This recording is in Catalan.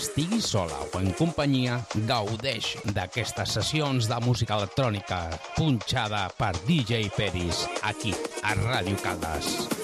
estiguis sola o en companyia, gaudeix d'aquestes sessions de música electrònica punxada per DJ Peris, aquí, a Ràdio Caldes.